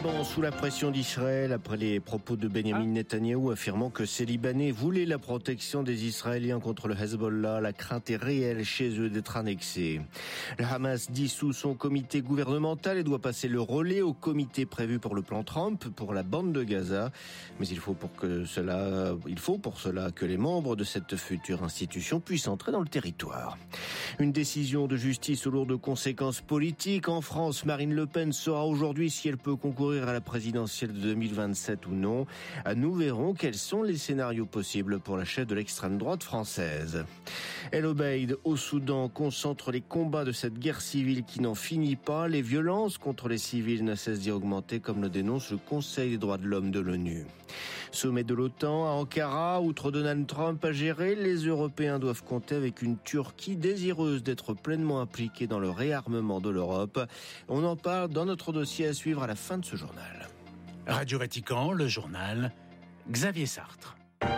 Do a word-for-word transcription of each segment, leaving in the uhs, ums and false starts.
Liban sous la pression d'Israël après les propos de Benjamin Netanyahou affirmant que ces Libanais voulaient la protection des Israéliens contre le Hezbollah. La crainte est réelle chez eux d'être annexés. Le Hamas dissout son comité gouvernemental et doit passer le relais au comité prévu pour le plan Trump pour la bande de Gaza. Mais il faut pour que cela, il faut pour cela que les membres de cette future institution puissent entrer dans le territoire. Une décision de justice aux lourdes conséquences politiques. En France, Marine Le Pen saura aujourd'hui si elle peut concourir à la présidentielle de deux mille vingt-sept ou non. Nous verrons quels sont les scénarios possibles pour la chef de l'extrême droite française. El Obeid, au Soudan, concentre les combats de cette guerre civile qui n'en finit pas. Les violences contre les civils ne cessent d'y augmenter, comme le dénonce le Conseil des droits de l'homme de l'ONU. Sommet de l'OTAN à Ankara, outre Donald Trump à gérer, les Européens doivent compter avec une Turquie désireuse d'être pleinement impliquée dans le réarmement de l'Europe. On en parle dans notre dossier à suivre à la fin de ce journal. Radio Vatican, le journal, Xavier Sartre.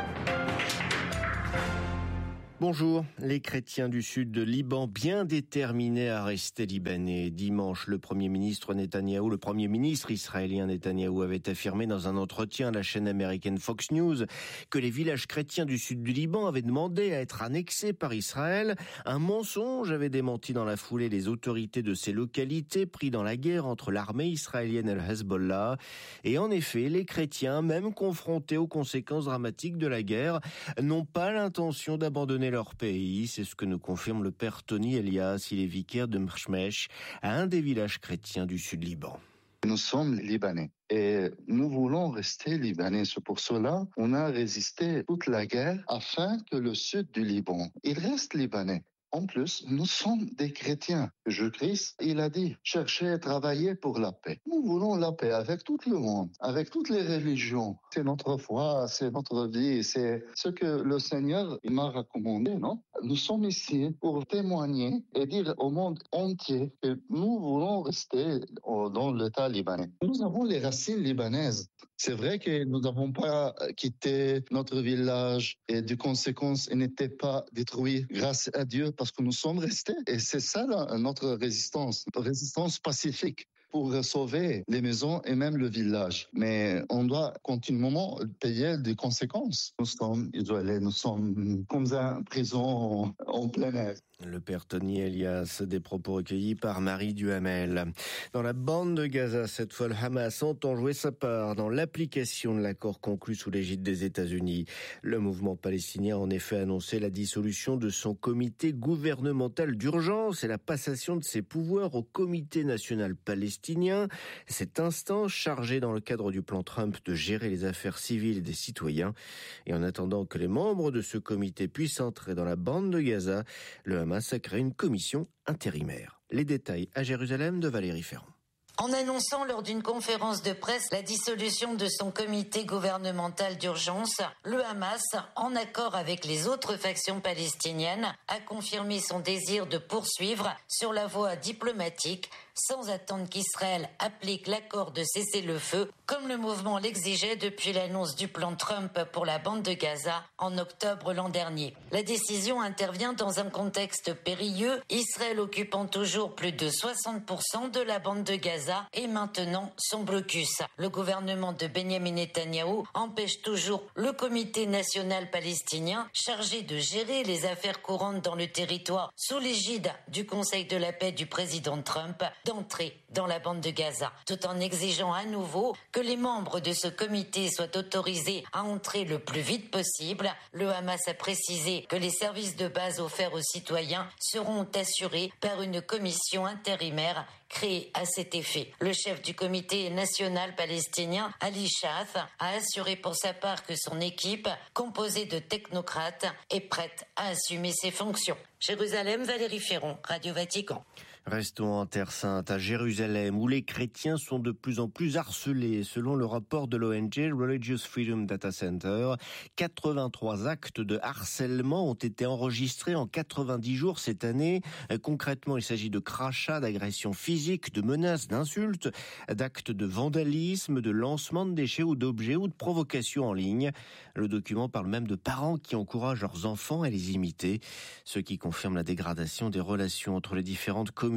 Bonjour. Les chrétiens du sud de Liban bien déterminés à rester libanais. Dimanche, le premier ministre Netanyahou, le premier ministre israélien Netanyahou avait affirmé dans un entretien à la chaîne américaine Fox News que les villages chrétiens du sud du Liban avaient demandé à être annexés par Israël. Un mensonge avait démenti dans la foulée les autorités de ces localités pris dans la guerre entre l'armée israélienne et le Hezbollah. Et en effet, les chrétiens, même confrontés aux conséquences dramatiques de la guerre, n'ont pas l'intention d'abandonner leur pays. C'est ce que nous confirme le père Tony Elias. Il est vicaire de Mchmesh, à un des villages chrétiens du sud Liban. Nous sommes libanais et nous voulons rester libanais. C'est pour cela qu'on a résisté toute la guerre afin que le sud du Liban, il reste libanais. En plus, nous sommes des chrétiens. Jésus-Christ, il a dit, cherchez à travailler pour la paix. Nous voulons la paix avec tout le monde, avec toutes les religions. C'est notre foi, c'est notre vie, c'est ce que le Seigneur il m'a recommandé, non? Nous sommes ici pour témoigner et dire au monde entier que nous voulons rester dans l'État libanais. Nous avons les racines libanaises. C'est vrai que nous n'avons pas quitté notre village et de conséquence, il n'était pas détruit grâce à Dieu parce que nous sommes restés. Et c'est ça là, notre résistance, résistance pacifique pour sauver les maisons et même le village. Mais on doit continuellement payer des conséquences. Nous sommes isolés, nous sommes comme une prison en plein air. Le père Tony Elias, des propos recueillis par Marie Duhamel. Dans la bande de Gaza, cette fois, le Hamas entend jouer sa part dans l'application de l'accord conclu sous l'égide des États-Unis. Le mouvement palestinien a en effet annoncé la dissolution de son comité gouvernemental d'urgence et la passation de ses pouvoirs au comité national palestinien. Cette instance chargée dans le cadre du plan Trump de gérer les affaires civiles des citoyens. Et en attendant que les membres de ce comité puissent entrer dans la bande de Gaza, le Hamas a créé une commission intérimaire. Les détails à Jérusalem de Valérie Ferrand. En annonçant lors d'une conférence de presse la dissolution de son comité gouvernemental d'urgence, le Hamas, en accord avec les autres factions palestiniennes, a confirmé son désir de poursuivre sur la voie diplomatique sans attendre qu'Israël applique l'accord de cessez-le-feu, comme le mouvement l'exigeait depuis l'annonce du plan Trump pour la bande de Gaza en octobre l'an dernier. La décision intervient dans un contexte périlleux, Israël occupant toujours plus de soixante pour cent de la bande de Gaza et maintenant son blocus. Le gouvernement de Benjamin Netanyahou empêche toujours le comité national palestinien chargé de gérer les affaires courantes dans le territoire sous l'égide du Conseil de la paix du président Trump d'entrer dans la bande de Gaza, tout en exigeant à nouveau que les membres de ce comité soient autorisés à entrer le plus vite possible. Le Hamas a précisé que les services de base offerts aux citoyens seront assurés par une commission intérimaire créée à cet effet. Le chef du comité national palestinien, Ali Shath, a assuré pour sa part que son équipe, composée de technocrates, est prête à assumer ses fonctions. Jérusalem, Valérie Ferron, Radio Vatican. Restons en Terre Sainte, à Jérusalem, où les chrétiens sont de plus en plus harcelés. Selon le rapport de l'O N G Religious Freedom Data Center, quatre-vingt-trois actes de harcèlement ont été enregistrés en quatre-vingt-dix jours cette année. Concrètement, il s'agit de crachats, d'agressions physiques, de menaces, d'insultes, d'actes de vandalisme, de lancement de déchets ou d'objets ou de provocations en ligne. Le document parle même de parents qui encouragent leurs enfants à les imiter, ce qui confirme la dégradation des relations entre les différentes communautés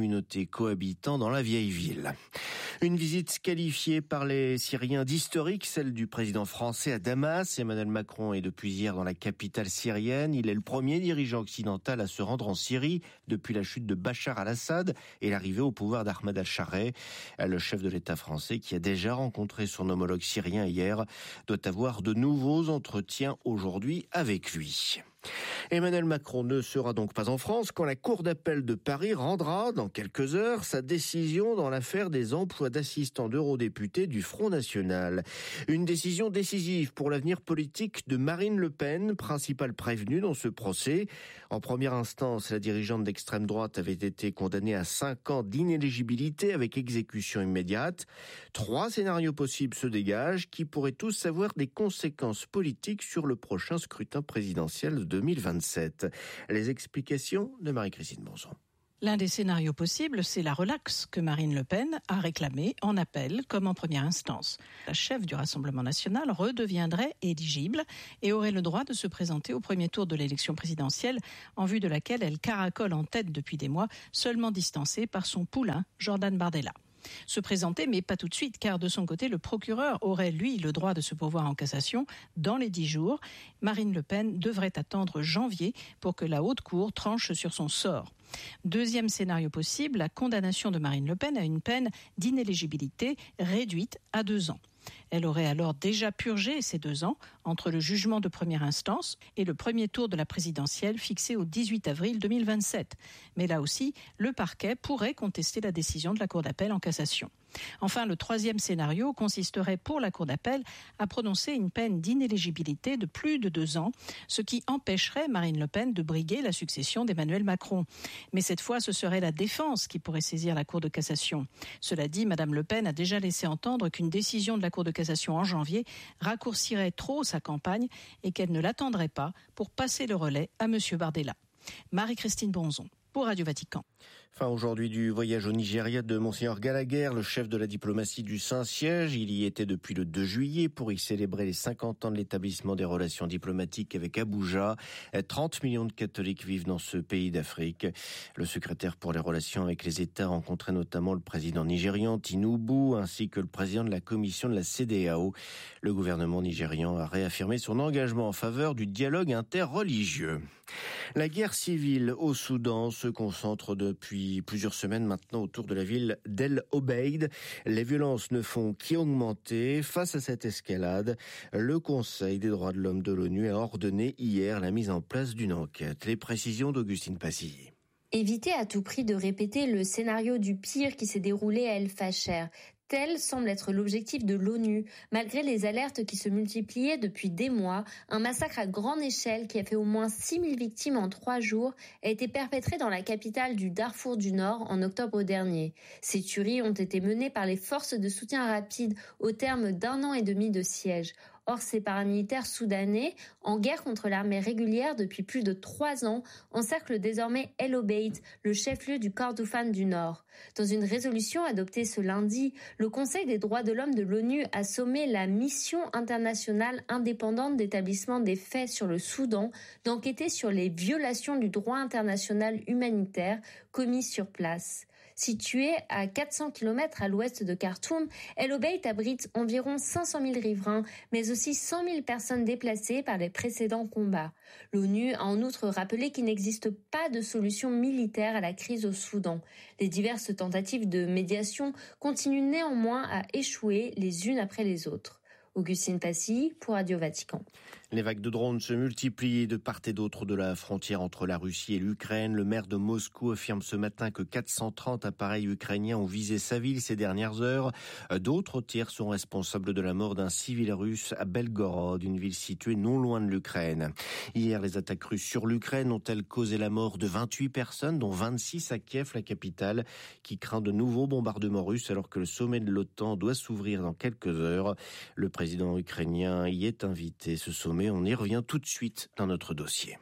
communautés cohabitant dans la vieille ville. Une visite qualifiée par les Syriens d'historique, celle du président français à Damas. Emmanuel Macron est depuis hier dans la capitale syrienne. Il est le premier dirigeant occidental à se rendre en Syrie depuis la chute de Bachar al-Assad et l'arrivée au pouvoir d'Ahmed al-Chareh. Le chef de l'État français, qui a déjà rencontré son homologue syrien hier, doit avoir de nouveaux entretiens aujourd'hui avec lui. Emmanuel Macron ne sera donc pas en France quand la Cour d'appel de Paris rendra dans quelques heures sa décision dans l'affaire des emplois d'assistants d'eurodéputés du Front National. Une décision décisive pour l'avenir politique de Marine Le Pen, principale prévenue dans ce procès. En première instance, la dirigeante d'extrême droite avait été condamnée à cinq ans d'inéligibilité avec exécution immédiate. Trois scénarios possibles se dégagent qui pourraient tous avoir des conséquences politiques sur le prochain scrutin présidentiel de deux mille vingt-sept. Les explications de Marie-Christine Bonson. L'un des scénarios possibles, c'est la relaxe que Marine Le Pen a réclamée en appel comme en première instance. La chef du Rassemblement national redeviendrait éligible et aurait le droit de se présenter au premier tour de l'élection présidentielle en vue de laquelle elle caracole en tête depuis des mois, seulement distancée par son poulain Jordan Bardella. Se présenter, mais pas tout de suite, car de son côté, le procureur aurait, lui, le droit de se pourvoir en cassation dans les dix jours. Marine Le Pen devrait attendre janvier pour que la Haute Cour tranche sur son sort. Deuxième scénario possible, la condamnation de Marine Le Pen à une peine d'inéligibilité réduite à deux ans. Elle aurait alors déjà purgé ces deux ans entre le jugement de première instance et le premier tour de la présidentielle fixé au dix-huit avril deux mille vingt-sept. Mais là aussi, le parquet pourrait contester la décision de la Cour d'appel en cassation. Enfin, le troisième scénario consisterait pour la Cour d'appel à prononcer une peine d'inéligibilité de plus de deux ans, ce qui empêcherait Marine Le Pen de briguer la succession d'Emmanuel Macron. Mais cette fois, ce serait la défense qui pourrait saisir la Cour de cassation. Cela dit, Madame Le Pen a déjà laissé entendre qu'une décision de la Cour de cassation en janvier raccourcirait trop sa campagne et qu'elle ne l'attendrait pas pour passer le relais à Monsieur Bardella. Marie-Christine Bonzon pour Radio Vatican. Fin aujourd'hui du voyage au Nigeria de Monseigneur Gallagher, le chef de la diplomatie du Saint-Siège. Il y était depuis le deux juillet pour y célébrer les cinquante ans de l'établissement des relations diplomatiques avec Abuja. trente millions de catholiques vivent dans ce pays d'Afrique. Le secrétaire pour les relations avec les États rencontrait notamment le président nigérian Tinubu ainsi que le président de la commission de la C D A O. Le gouvernement nigérian a réaffirmé son engagement en faveur du dialogue interreligieux. La guerre civile au Soudan se concentre depuis plusieurs semaines maintenant autour de la ville d'El Obeid. Les violences ne font qu'augmenter. Face à cette escalade, le Conseil des droits de l'homme de l'ONU a ordonné hier la mise en place d'une enquête. Les précisions d'Augustine Passy. Éviter à tout prix de répéter le scénario du pire qui s'est déroulé à El Fasher. Tel semble être l'objectif de l'ONU. Malgré les alertes qui se multipliaient depuis des mois, un massacre à grande échelle qui a fait au moins six mille victimes en trois jours a été perpétré dans la capitale du Darfour du Nord en octobre dernier. Ces tueries ont été menées par les forces de soutien rapide au terme d'un an et demi de siège. Or, ces paramilitaires soudanais, en guerre contre l'armée régulière depuis plus de trois ans, encerclent désormais El Obeid, le chef-lieu du Kordofan du Nord. Dans une résolution adoptée ce lundi, le Conseil des droits de l'homme de l'ONU a sommé la mission internationale indépendante d'établissement des faits sur le Soudan d'enquêter sur les violations du droit international humanitaire commises sur place. Situé à quatre cents kilomètres à l'ouest de Khartoum, El Obeid abrite environ cinq cent mille riverains, mais aussi cent mille personnes déplacées par les précédents combats. L'ONU a en outre rappelé qu'il n'existe pas de solution militaire à la crise au Soudan. Les diverses tentatives de médiation continuent néanmoins à échouer les unes après les autres. Augustine Passy pour Radio Vatican. Les vagues de drones se multiplient de part et d'autre de la frontière entre la Russie et l'Ukraine. Le maire de Moscou affirme ce matin que quatre cent trente appareils ukrainiens ont visé sa ville ces dernières heures. D'autres tirs sont responsables de la mort d'un civil russe à Belgorod, une ville située non loin de l'Ukraine. Hier, les attaques russes sur l'Ukraine ont-elles causé la mort de vingt-huit personnes, dont vingt-six à Kiev, la capitale, qui craint de nouveaux bombardements russes alors que le sommet de l'OTAN doit s'ouvrir dans quelques heures. Le président ukrainien y est invité. Ce sommet, on y revient tout de suite dans notre dossier.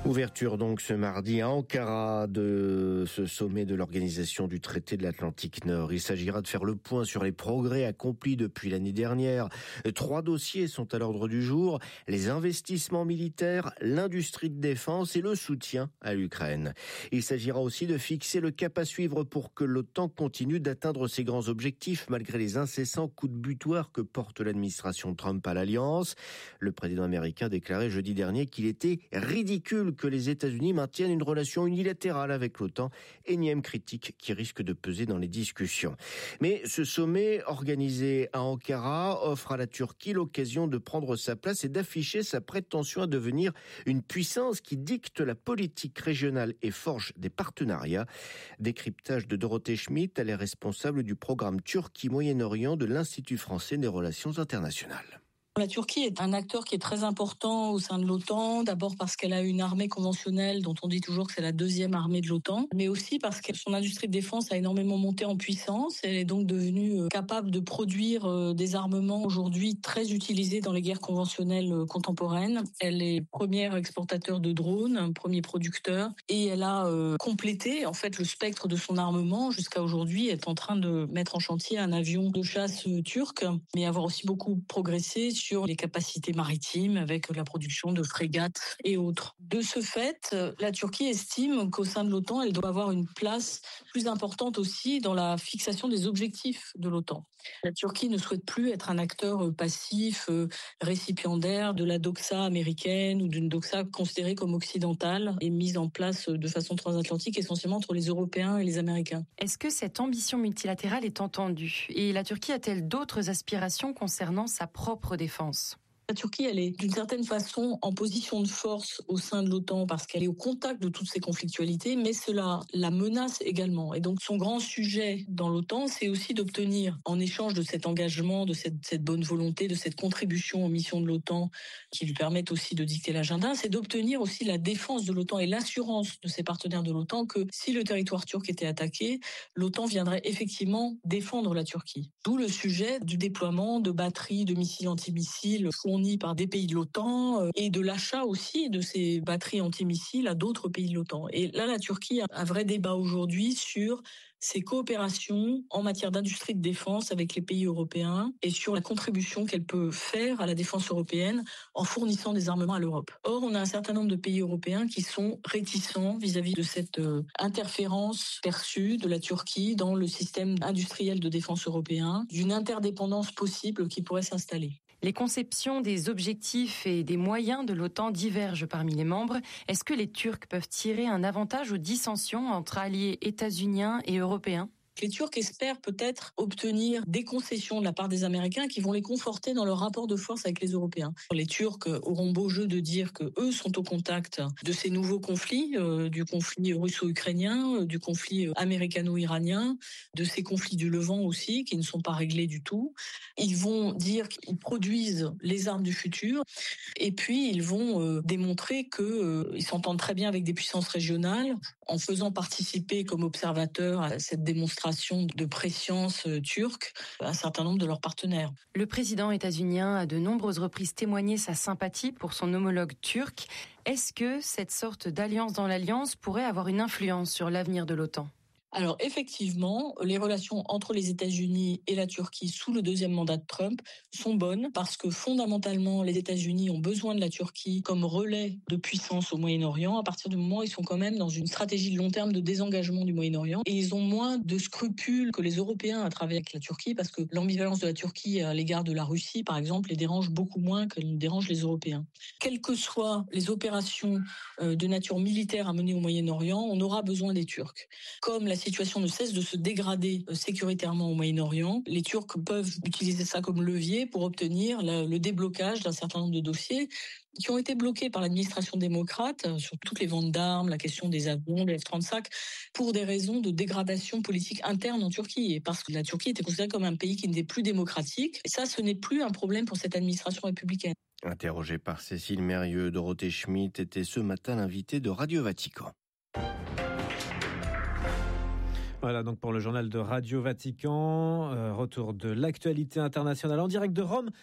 Ouverture donc ce mardi à Ankara de ce sommet de l'Organisation du traité de l'Atlantique Nord. Il s'agira de faire le point sur les progrès accomplis depuis l'année dernière. Trois dossiers sont à l'ordre du jour: les investissements militaires, l'industrie de défense et le soutien à l'Ukraine. Il s'agira aussi de fixer le cap à suivre pour que l'OTAN continue d'atteindre ses grands objectifs malgré les incessants coups de butoir que porte l'administration Trump à l'Alliance. Le président américain déclarait jeudi dernier qu'il était ridicule que les États-Unis maintiennent une relation unilatérale avec l'OTAN, énième critique qui risque de peser dans les discussions. Mais ce sommet organisé à Ankara offre à la Turquie l'occasion de prendre sa place et d'afficher sa prétention à devenir une puissance qui dicte la politique régionale et forge des partenariats. Décryptage de Dorothée Schmidt, elle est responsable du programme Turquie-Moyen-Orient de l'Institut français des relations internationales. La Turquie est un acteur qui est très important au sein de l'OTAN, d'abord parce qu'elle a une armée conventionnelle dont on dit toujours que c'est la deuxième armée de l'OTAN, mais aussi parce que son industrie de défense a énormément monté en puissance. Elle est donc devenue capable de produire des armements aujourd'hui très utilisés dans les guerres conventionnelles contemporaines. Elle est première exportateur de drones, un premier producteur, et elle a euh, complété en fait le spectre de son armement jusqu'à aujourd'hui. Elle est en train de mettre en chantier un avion de chasse turc, mais avoir aussi beaucoup progressé sur les capacités maritimes avec la production de frégates et autres. De ce fait, la Turquie estime qu'au sein de l'OTAN, elle doit avoir une place plus importante aussi dans la fixation des objectifs de l'OTAN. La Turquie ne souhaite plus être un acteur passif, récipiendaire de la doxa américaine ou d'une doxa considérée comme occidentale et mise en place de façon transatlantique essentiellement entre les Européens et les Américains. Est-ce que cette ambition multilatérale est entendue ? Et la Turquie a-t-elle d'autres aspirations concernant sa propre défense ? La Turquie, elle est d'une certaine façon en position de force au sein de l'OTAN parce qu'elle est au contact de toutes ces conflictualités, mais cela la menace également. Et donc son grand sujet dans l'OTAN, c'est aussi d'obtenir, en échange de cet engagement, de cette, cette bonne volonté, de cette contribution aux missions de l'OTAN qui lui permettent aussi de dicter l'agenda, c'est d'obtenir aussi la défense de l'OTAN et l'assurance de ses partenaires de l'OTAN que si le territoire turc était attaqué, l'OTAN viendrait effectivement défendre la Turquie. D'où le sujet du déploiement de batteries de missiles antimissiles fournis par des pays de l'OTAN et de l'achat aussi de ces batteries antimissiles à d'autres pays de l'OTAN. Et là, la Turquie a un vrai débat aujourd'hui sur ses coopérations en matière d'industrie de défense avec les pays européens et sur la contribution qu'elle peut faire à la défense européenne en fournissant des armements à l'Europe. Or, on a un certain nombre de pays européens qui sont réticents vis-à-vis de cette euh, interférence perçue de la Turquie dans le système industriel de défense européen, d'une interdépendance possible qui pourrait s'installer. Les conceptions des objectifs et des moyens de l'OTAN divergent parmi les membres. Est-ce que les Turcs peuvent tirer un avantage aux dissensions entre alliés états-uniens et européens ? Les Turcs espèrent peut-être obtenir des concessions de la part des Américains qui vont les conforter dans leur rapport de force avec les Européens. Les Turcs auront beau jeu de dire qu'eux sont au contact de ces nouveaux conflits, euh, du conflit russo-ukrainien, euh, du conflit américano-iranien, de ces conflits du Levant aussi, qui ne sont pas réglés du tout. Ils vont dire qu'ils produisent les armes du futur et puis ils vont euh, démontrer qu'ils euh, s'entendent très bien avec des puissances régionales en faisant participer comme observateurs à cette démonstration de préscience turque un certain nombre de leurs partenaires. Le président états-unien a de nombreuses reprises témoigné sa sympathie pour son homologue turc. Est-ce que cette sorte d'alliance dans l'alliance pourrait avoir une influence sur l'avenir de l'OTAN ? Alors effectivement, les relations entre les États-Unis et la Turquie sous le deuxième mandat de Trump sont bonnes parce que fondamentalement, les États-Unis ont besoin de la Turquie comme relais de puissance au Moyen-Orient à partir du moment où ils sont quand même dans une stratégie de long terme de désengagement du Moyen-Orient et ils ont moins de scrupules que les Européens à travailler avec la Turquie parce que l'ambivalence de la Turquie à l'égard de la Russie, par exemple, les dérange beaucoup moins qu'elle ne dérange les Européens. Quelles que soient les opérations de nature militaire à mener au Moyen-Orient, on aura besoin des Turcs. Comme la situation ne cesse de se dégrader sécuritairement au Moyen-Orient, les Turcs peuvent utiliser ça comme levier pour obtenir le, le déblocage d'un certain nombre de dossiers qui ont été bloqués par l'administration démocrate sur toutes les ventes d'armes, la question des avions, des F trente-cinq, pour des raisons de dégradation politique interne en Turquie et parce que la Turquie était considérée comme un pays qui n'était plus démocratique. Et ça, ce n'est plus un problème pour cette administration républicaine. Interrogée par Cécile Mérieux, Dorothée Schmidt était ce matin l'invitée de Radio Vatican. Voilà donc pour le journal de Radio Vatican, euh, retour de l'actualité internationale en direct de Rome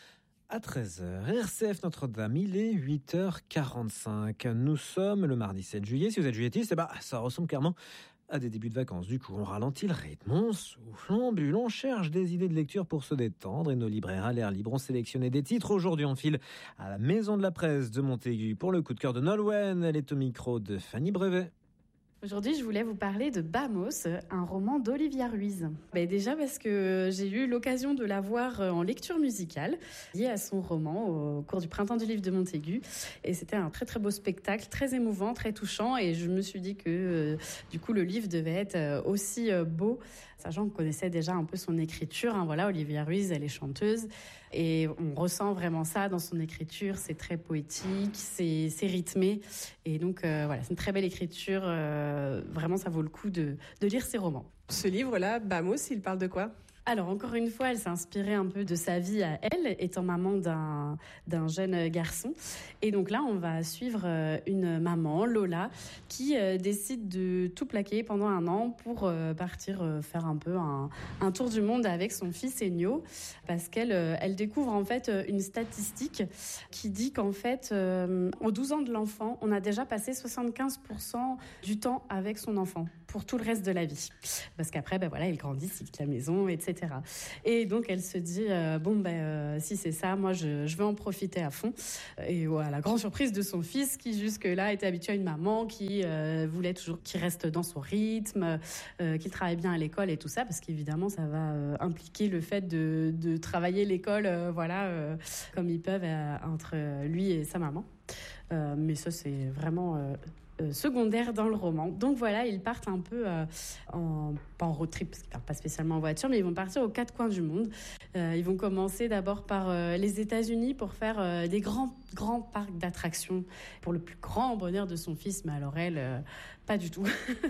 à treize heures. R C F Notre-Dame, il est huit heures quarante-cinq. Nous sommes le mardi sept juillet. Si vous êtes juillettiste, eh ben, ça ressemble clairement à des débuts de vacances. Du coup, on ralentit le rythme, on souffle, on bulle, on cherche des idées de lecture pour se détendre et nos libraires à l'air libre ont sélectionné des titres. Aujourd'hui, on file à la Maison de la Presse de Montaigu pour le coup de cœur de Nolwenn. Elle est au micro de Fanny Brevet. Aujourd'hui, je voulais vous parler de Bamos, un roman d'Olivia Ruiz. Ben déjà parce que j'ai eu l'occasion de la voir en lecture musicale, liée à son roman au cours du Printemps du livre de Montaigu. Et c'était un très très beau spectacle, très émouvant, très touchant. Et je me suis dit que euh, du coup, le livre devait être aussi euh, beau, sachant qu'on connaissait déjà un peu son écriture. Hein, voilà, Olivia Ruiz, elle est chanteuse. Et on ressent vraiment ça dans son écriture. C'est très poétique, c'est, c'est rythmé. Et donc, euh, voilà, c'est une très belle écriture. Euh, vraiment, ça vaut le coup de, de lire ses romans. Ce livre-là, Bamos, il parle de quoi ? Alors, encore une fois, elle s'est inspirée un peu de sa vie à elle, étant maman d'un, d'un jeune garçon. Et donc là, on va suivre une maman, Lola, qui euh, décide de tout plaquer pendant un an pour euh, partir euh, faire un peu un, un tour du monde avec son fils Ennio, parce qu'elle euh, elle découvre en fait une statistique qui dit qu'en fait, euh, en douze ans de l'enfant, on a déjà passé soixante-quinze pour cent du temps avec son enfant, pour tout le reste de la vie. Parce qu'après, ben voilà, il grandit, il quitte la maison, et cetera. Et donc, elle se dit, euh, bon, ben, euh, si c'est ça, moi, je, je veux en profiter à fond. Et voilà, la grande surprise de son fils, qui jusque-là était habitué à une maman qui euh, voulait toujours qu'il reste dans son rythme, euh, qu'il travaille bien à l'école et tout ça, parce qu'évidemment, ça va euh, impliquer le fait de, de travailler l'école, euh, voilà, euh, comme ils peuvent euh, entre lui et sa maman. Euh, mais ça, c'est vraiment... Euh, Euh, secondaire dans le roman. Donc voilà, ils partent un peu euh, en, pas en road trip, parce qu'ils partent pas spécialement en voiture, mais ils vont partir aux quatre coins du monde. Euh, ils vont commencer d'abord par euh, les États-Unis pour faire euh, des grands, grands parcs d'attractions pour le plus grand bonheur de son fils, mais alors elle, euh, pas du tout.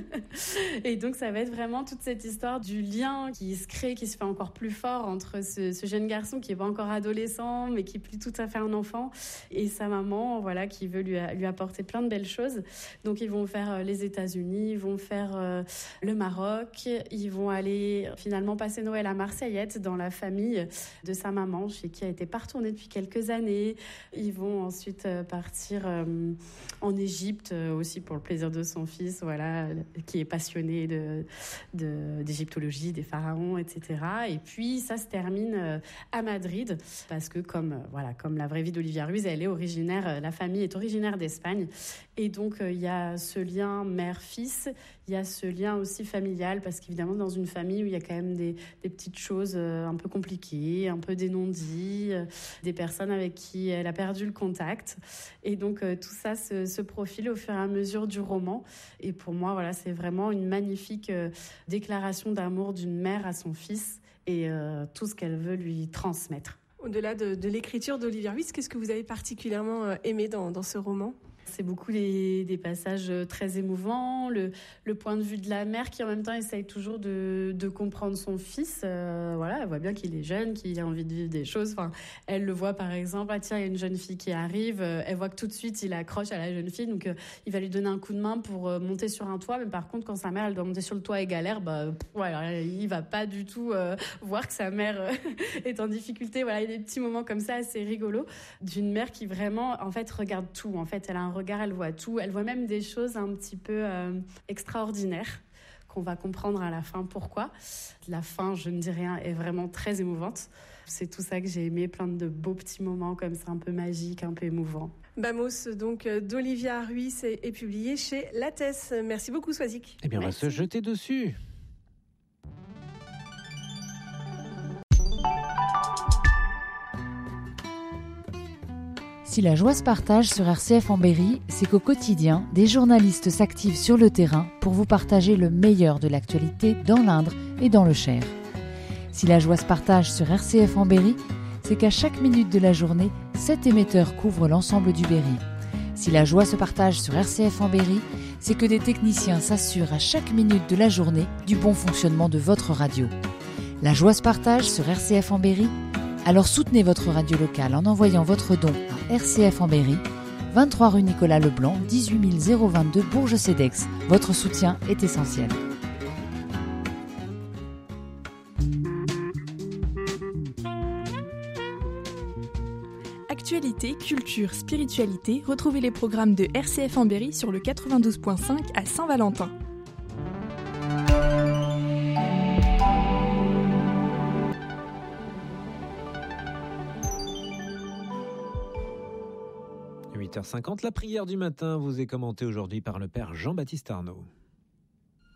Et donc ça va être vraiment toute cette histoire du lien qui se crée, qui se fait encore plus fort entre ce, ce jeune garçon qui est pas encore adolescent, mais qui est plus tout à fait un enfant, et sa maman, voilà, qui veut lui, lui apporter plein de belles choses. Donc ils vont faire les États-Unis, ils vont faire euh, le Maroc, ils vont aller finalement passer Noël à Marseillette dans la famille de sa maman, chez qui elle n'était pas retournée depuis quelques années. Ils vont ensuite partir euh, en Égypte euh, aussi pour le plaisir de son fils, voilà, qui est passionné de, de, d'égyptologie, des pharaons, et cetera. Et puis ça se termine euh, à Madrid, parce que comme, euh, voilà, comme la vraie vie d'Olivia Ruiz, elle est originaire, euh, la famille est originaire d'Espagne. Et donc, il euh, y a ce lien mère-fils, il y a ce lien aussi familial, parce qu'évidemment, dans une famille où il y a quand même des, des petites choses euh, un peu compliquées, un peu des non-dits, euh, des personnes avec qui elle a perdu le contact. Et donc, euh, tout ça se, se profile au fur et à mesure du roman. Et pour moi, voilà, c'est vraiment une magnifique euh, déclaration d'amour d'une mère à son fils et euh, tout ce qu'elle veut lui transmettre. Au-delà de, de l'écriture d'Olivia Ruiz, qu'est-ce que vous avez particulièrement euh, aimé dans, dans ce roman ? C'est beaucoup les, des passages très émouvants, le, le point de vue de la mère qui en même temps essaye toujours de, de comprendre son fils. Euh, voilà, elle voit bien qu'il est jeune, qu'il a envie de vivre des choses. Enfin, elle le voit par exemple, ah tiens, il y a une jeune fille qui arrive, elle voit que tout de suite il accroche à la jeune fille, donc euh, il va lui donner un coup de main pour euh, monter sur un toit. Mais par contre, quand sa mère elle doit monter sur le toit et galère, bah voilà, il va pas du tout euh, voir que sa mère euh, est en difficulté. Voilà, il y a des petits moments comme ça assez rigolos d'une mère qui vraiment en fait regarde tout. En fait, elle a un regard, elle voit tout, elle voit même des choses un petit peu euh, extraordinaires qu'on va comprendre à la fin pourquoi. La fin, je ne dis rien, est vraiment très émouvante. C'est tout ça que j'ai aimé, plein de beaux petits moments comme ça, un peu magiques, un peu émouvants. Bamos, donc d'Olivia Ruiz, est, est publié chez Lattès. Merci beaucoup, Swazik. Eh bien, Merci. On va se jeter dessus. Si la joie se partage sur R C F en Berry, c'est qu'au quotidien, des journalistes s'activent sur le terrain pour vous partager le meilleur de l'actualité dans l'Indre et dans le Cher. Si la joie se partage sur R C F en Berry, c'est qu'à chaque minute de la journée, sept émetteurs couvrent l'ensemble du Berry. Si la joie se partage sur R C F en Berry, c'est que des techniciens s'assurent à chaque minute de la journée du bon fonctionnement de votre radio. La joie se partage sur R C F en Berry. Alors soutenez votre radio locale en envoyant votre don à R C F en Berry, vingt-trois rue Nicolas Leblanc, dix-huit mille vingt-deux Bourges-Cedex. Votre soutien est essentiel. Actualité, culture, spiritualité, retrouvez les programmes de R C F en Berry sur le quatre-vingt-douze point cinq à Saint-Valentin. huit heures cinquante, la prière du matin vous est commentée aujourd'hui par le Père Jean-Baptiste Arnaud.